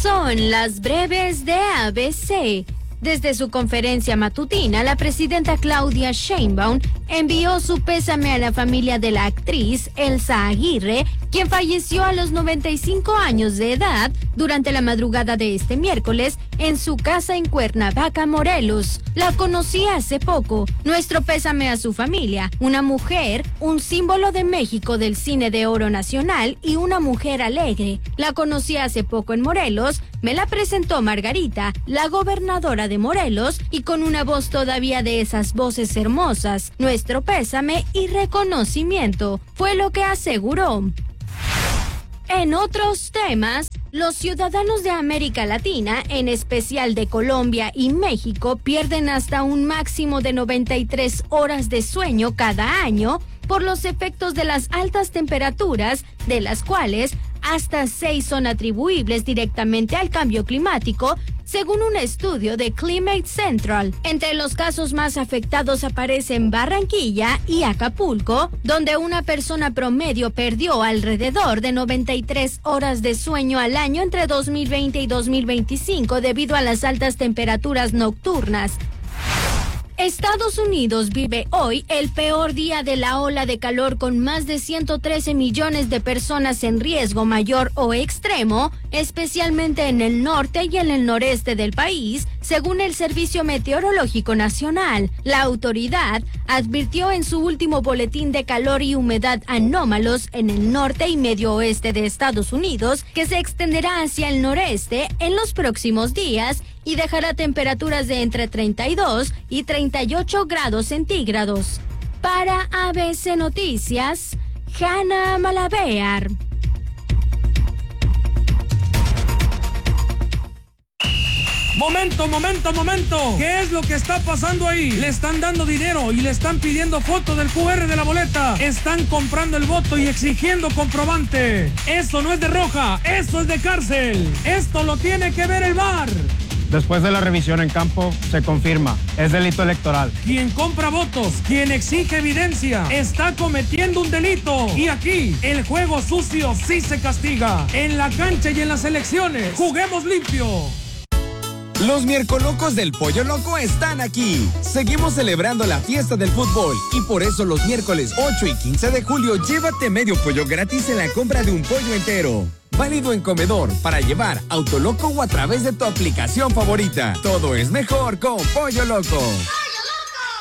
Son las breves de ABC. Desde su conferencia matutina, la presidenta Claudia Sheinbaum envió su pésame a la familia de la actriz Elsa Aguirre, quien falleció a los 95 años de edad durante la madrugada de este miércoles en su casa en Cuernavaca, Morelos. La conocí hace poco. Nuestro pésame a su familia, una mujer, un símbolo de México del cine de oro nacional y una mujer alegre. La conocí hace poco en Morelos, me la presentó Margarita, la gobernadora de Morelos, y con una voz todavía de esas voces hermosas. Nuestro pésame y reconocimiento, fue lo que aseguró. En otros temas, los ciudadanos de América Latina, en especial de Colombia y México, pierden hasta un máximo de 93 horas de sueño cada año por los efectos de las altas temperaturas, de las cuales hasta 6 son atribuibles directamente al cambio climático, según un estudio de Climate Central. Entre los casos más afectados aparecen Barranquilla y Acapulco, donde una persona promedio perdió alrededor de 93 horas de sueño al año entre 2020 y 2025 debido a las altas temperaturas nocturnas. Estados Unidos vive hoy el peor día de la ola de calor, con más de 113 millones de personas en riesgo mayor o extremo, especialmente en el norte y en el noreste del país, según el Servicio Meteorológico Nacional. La autoridad advirtió en su último boletín de calor y humedad anómalos en el norte y medio oeste de Estados Unidos, que se extenderá hacia el noreste en los próximos días y dejará temperaturas de entre 32 y 38 grados centígrados. Para ABC Noticias, Hanna Malabear. ¡Momento! ¿Qué es lo que está pasando ahí? Le están dando dinero y le están pidiendo foto del QR de la boleta. Están comprando el voto y exigiendo comprobante. Eso no es de roja, eso es de cárcel. Esto lo tiene que ver el VAR. Después de la revisión en campo, se confirma, es delito electoral. Quien compra votos, quien exige evidencia, está cometiendo un delito. Y aquí, el juego sucio sí se castiga. En la cancha y en las elecciones, juguemos limpio. Los miércolocos del Pollo Loco están aquí. Seguimos celebrando la fiesta del fútbol y por eso los miércoles 8 y 15 de julio llévate medio pollo gratis en la compra de un pollo entero. Válido en comedor, para llevar, Autoloco o a través de tu aplicación favorita. Todo es mejor con Pollo Loco.